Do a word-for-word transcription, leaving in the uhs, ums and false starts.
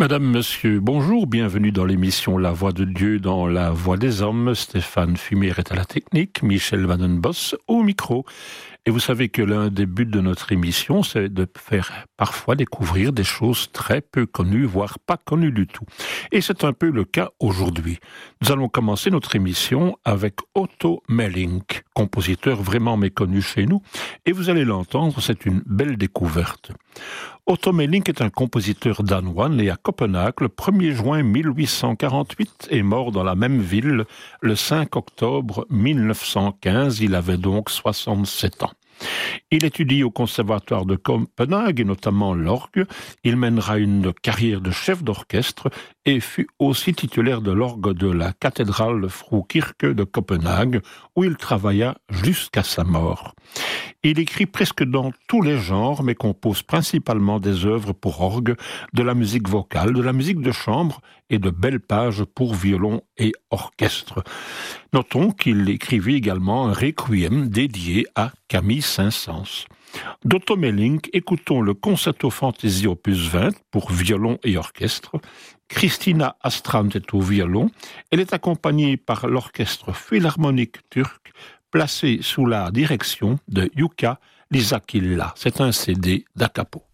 Madame, Monsieur, bonjour, bienvenue dans l'émission La Voix de Dieu dans la Voix des Hommes. Stéphane Fumier est à la technique, Michel Vandenbos au micro. Et vous savez que l'un des buts de notre émission, c'est de faire parfois découvrir des choses très peu connues, voire pas connues du tout. Et c'est un peu le cas aujourd'hui. Nous allons commencer notre émission avec Otto Melling, compositeur vraiment méconnu chez nous. Et vous allez l'entendre, c'est une belle découverte. Otto Melling est un compositeur danois né à Copenhague le premier juin mille huit cent quarante-huit et mort dans la même ville le cinq octobre mille neuf cent quinze. Il avait donc soixante-sept ans. Il étudie au conservatoire de Copenhague et notamment l'orgue. Il mènera une carrière de chef d'orchestre et fut aussi titulaire de l'orgue de la cathédrale Frukirke de Copenhague où il travailla jusqu'à sa mort. Il écrit presque dans tous les genres, mais compose principalement des œuvres pour orgue, de la musique vocale, de la musique de chambre et de belles pages pour violon et orchestre. Notons qu'il écrivit également un requiem dédié à Camille Saint-Saëns. D'Otto Melling, écoutons le Concerto Fantasy opus vingt pour violon et orchestre. Christina Astrand est au violon. Elle est accompagnée par l'orchestre philharmonique turc, placé sous la direction de Yuka Lisakilla. C'est un C D d'A Capo.